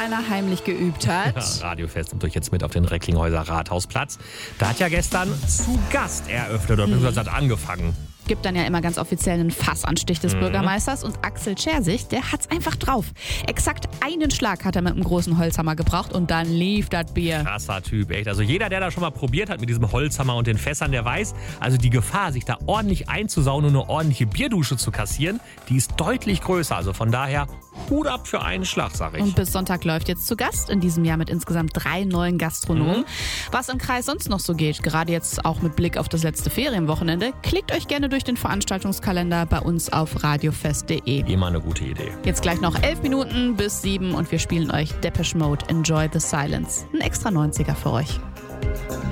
einer heimlich geübt hat. Ja, Radiofest nimmt euch jetzt mit auf den Recklinghäuser Rathausplatz. Da hat ja gestern zu Gast eröffnet oder beziehungsweise hat angefangen. Gibt dann ja immer ganz offiziell einen Fassanstich des Bürgermeisters und Axel Schersich, der hat's einfach drauf. Exakt einen Schlag hat er mit einem großen Holzhammer gebraucht und dann lief das Bier. Krasser Typ, echt. Also jeder, der da schon mal probiert hat mit diesem Holzhammer und den Fässern, der weiß, also die Gefahr, sich da ordentlich einzusauen und eine ordentliche Bierdusche zu kassieren, die ist deutlich größer. Also von daher Hut ab für einen Schlag, sag ich. Und bis Sonntag läuft jetzt zu Gast, in diesem Jahr mit insgesamt 3 neuen Gastronomen. Was im Kreis sonst noch so geht, gerade jetzt auch mit Blick auf das letzte Ferienwochenende, klickt euch gerne durch den Veranstaltungskalender bei uns auf radiofest.de. Immer eine gute Idee. Jetzt gleich noch 11 Minuten bis 7 und wir spielen euch Depeche Mode Enjoy the Silence. Ein extra 90er für euch.